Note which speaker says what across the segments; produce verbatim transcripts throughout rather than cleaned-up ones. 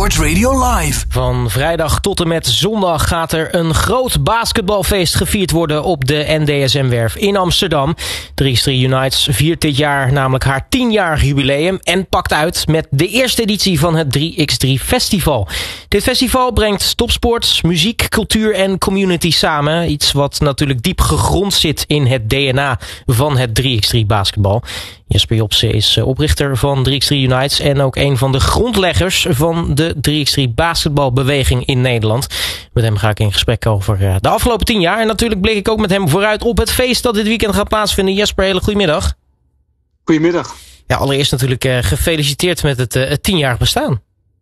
Speaker 1: Sportradio Live.
Speaker 2: Van vrijdag tot en met zondag gaat er een groot basketbalfeest gevierd worden op de N D S M-werf in Amsterdam. drie x drie Unites viert dit jaar namelijk haar tienjarig jubileum en pakt uit met de eerste editie van het drie x drie Festival. Dit festival brengt topsport, muziek, cultuur en community samen. Iets wat natuurlijk diep gegrond zit in het D N A van het drie x drie basketbal. Jesper Jopse is oprichter van drie x drie Unites en ook een van de grondleggers van de drie x drie basketbalbeweging in Nederland. Met hem ga ik in gesprek over de afgelopen tien jaar. En natuurlijk blik ik ook met hem vooruit op het feest dat dit weekend gaat plaatsvinden. Jesper, hele goedemiddag.
Speaker 3: Goedemiddag.
Speaker 2: Ja, allereerst natuurlijk uh, gefeliciteerd met het, uh, het tienjarig bestaan.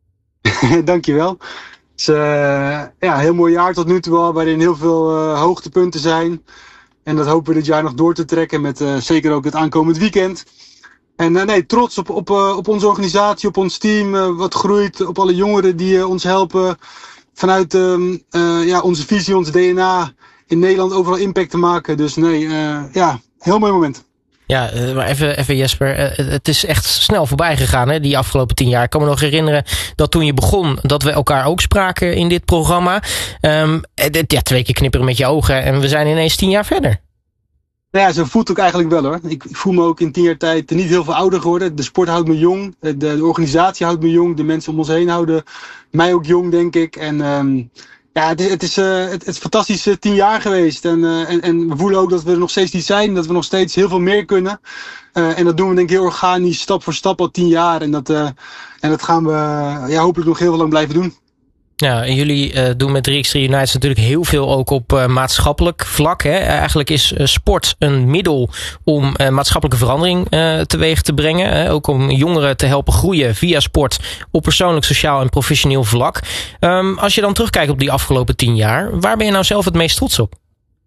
Speaker 3: Dankjewel. Het is uh, ja, een heel mooi jaar tot nu toe al, waarin heel veel uh, hoogtepunten zijn. En dat hopen we dit jaar nog door te trekken met uh, zeker ook het aankomend weekend. En uh, nee, trots op, op, uh, op onze organisatie, op ons team, uh, wat groeit, op alle jongeren die uh, ons helpen. Vanuit uh, uh, ja, onze visie, ons D N A in Nederland overal impact te maken. Dus nee, uh, ja, heel mooi moment.
Speaker 2: Ja, maar even, even Jesper, het is echt snel voorbij gegaan, hè, die afgelopen tien jaar. Ik kan me nog herinneren dat toen je begon, dat we elkaar ook spraken in dit programma. Um, ja, twee keer knipperen met je ogen en we zijn ineens tien jaar verder.
Speaker 3: Nou ja, zo voelt het ook eigenlijk wel hoor. Ik voel me ook in tien jaar tijd niet heel veel ouder geworden. De sport houdt me jong, de, de organisatie houdt me jong, de mensen om ons heen houden mij ook jong, denk ik. En um, ja, het, het is uh, het, het is fantastisch uh, tien jaar geweest. En, uh, en, en we voelen ook dat we er nog steeds niet zijn, dat we nog steeds heel veel meer kunnen. Uh, en dat doen we denk ik heel organisch, stap voor stap al tien jaar. En dat, uh, en dat gaan we uh, ja, hopelijk nog heel veel lang blijven doen.
Speaker 2: Ja, en jullie uh, doen met drie x drie Unites natuurlijk heel veel ook op uh, maatschappelijk vlak. Hè? Eigenlijk is uh, sport een middel om uh, maatschappelijke verandering uh, teweeg te brengen. Hè? Ook om jongeren te helpen groeien via sport op persoonlijk, sociaal en professioneel vlak. Um, als je dan terugkijkt op die afgelopen tien jaar, waar ben je nou zelf het meest trots op?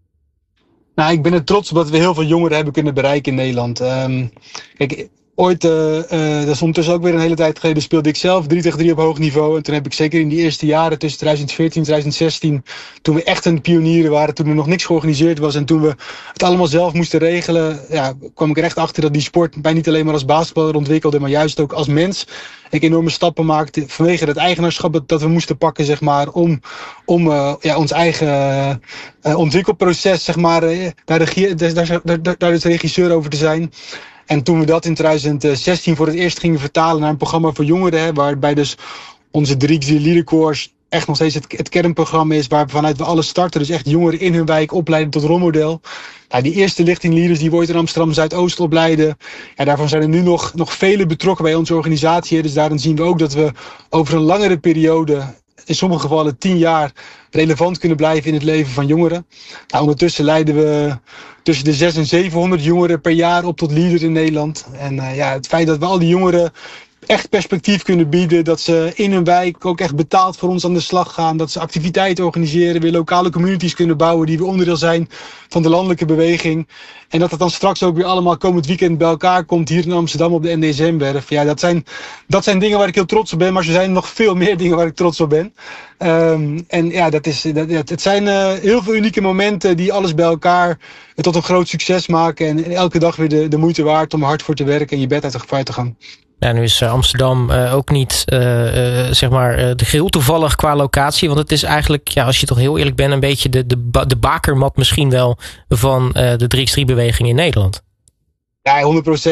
Speaker 3: Nou, ik ben er trots op dat we heel veel jongeren hebben kunnen bereiken in Nederland. Um, kijk, ooit, uh, uh, dat is ondertussen ook weer een hele tijd geleden, speelde ik zelf drie tegen drie op hoog niveau. En toen heb ik zeker in die eerste jaren tussen twintig veertien en twintig zestien, toen we echt een pionieren waren, toen er nog niks georganiseerd was en toen we het allemaal zelf moesten regelen, ja, kwam ik er echt achter dat die sport mij niet alleen maar als basketballer ontwikkelde, maar juist ook als mens. Ik enorme stappen maakte vanwege het eigenaarschap dat, dat we moesten pakken, zeg maar, om, om uh, ja, ons eigen uh, ontwikkelproces, zeg maar, uh, daar, regie, daar, daar, daar, daar dus regisseur over te zijn. En toen we dat in twintig zestien voor het eerst gingen vertalen naar een programma voor jongeren, hè, waarbij dus onze drie x drie Leader Course echt nog steeds het, het kernprogramma is, waar vanuit we alle starten, dus echt jongeren in hun wijk opleiden tot rolmodel. Nou, die eerste lichting leaders die we ooit in Amsterdam Zuidoost opleiden, ja, daarvan zijn er nu nog, nog vele betrokken bij onze organisatie. Dus daarin zien we ook dat we over een langere periode, in sommige gevallen tien jaar, relevant kunnen blijven in het leven van jongeren. Nou, ondertussen leiden we tussen de zeshonderd en zevenhonderd jongeren per jaar op tot leader in Nederland. En uh, ja, het feit dat we al die jongeren echt perspectief kunnen bieden, dat ze in hun wijk ook echt betaald voor ons aan de slag gaan, dat ze activiteiten organiseren, weer lokale communities kunnen bouwen die weer onderdeel zijn van de landelijke beweging. En dat het dan straks ook weer allemaal komend weekend bij elkaar komt hier in Amsterdam op de N D S M-werf. Ja, dat zijn, dat zijn dingen waar ik heel trots op ben, maar er zijn nog veel meer dingen waar ik trots op ben. Um, en ja, dat is, dat, het zijn uh, heel veel unieke momenten die alles bij elkaar tot een groot succes maken en, en elke dag weer de, de moeite waard om er hard voor te werken en je bed uit te gaan.
Speaker 2: Ja, nu is Amsterdam uh, ook niet uh, uh, zeg maar uh, de geheel toevallig qua locatie. Want het is eigenlijk, ja, als je toch heel eerlijk bent, een beetje de, de, de bakermat misschien wel van uh, de drie x drie beweging in Nederland.
Speaker 3: Ja, honderd procent.